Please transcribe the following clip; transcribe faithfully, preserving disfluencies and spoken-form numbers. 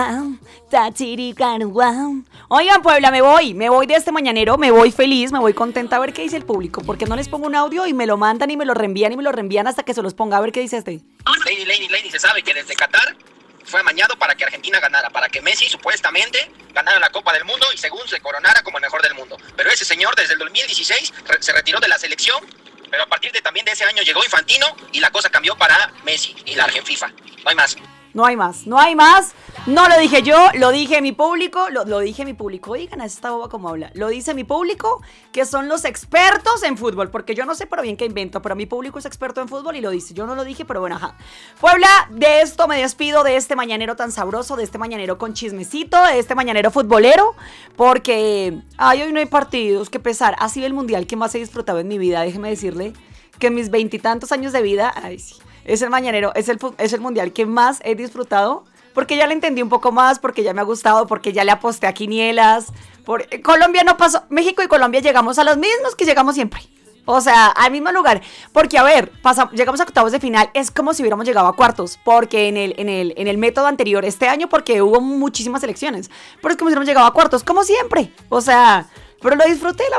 Oigan, Puebla, me voy, me voy de este mañanero, me voy feliz, me voy contenta a ver qué dice el público, porque no les pongo un audio y me lo mandan y me lo reenvían y me lo reenvían hasta que se los ponga, a ver qué dice este. Lady, Lady, Lady, se sabe que desde Qatar fue amañado para que Argentina ganara, para que Messi supuestamente ganara la Copa del Mundo y según se coronara como el mejor del mundo. Pero ese señor desde el dos mil dieciséis re- se retiró de la selección, pero a partir de también de ese año llegó Infantino y la cosa cambió para Messi y la Argenfifa. No hay más. No hay más, no hay más. No lo dije yo, lo dije mi público, lo, lo dije mi público. Oigan, a esta boba como habla. Lo dice mi público, que son los expertos en fútbol, porque yo no sé pero bien qué invento, pero mi público es experto en fútbol y lo dice. Yo no lo dije, pero bueno, ajá. Puebla, de esto me despido, de este mañanero tan sabroso, de este mañanero con chismecito, de este mañanero futbolero, porque, ay, hoy no hay partidos, qué pesar. Ha sido el mundial que más he disfrutado en mi vida, déjeme decirle que en mis veintitantos años de vida, ay sí, es el mañanero, es el, es el mundial que más he disfrutado, porque ya le entendí un poco más, porque ya me ha gustado, porque ya le aposté a quinielas. Por, Colombia no pasó, México y Colombia llegamos a los mismos que llegamos siempre. O sea, al mismo lugar. Porque, a ver, pasamos, llegamos a octavos de final, es como si hubiéramos llegado a cuartos. Porque en el, en el, en el método anterior, este año, porque hubo muchísimas elecciones. Pero es como si hubiéramos llegado a cuartos, como siempre. O sea, pero lo disfruté, la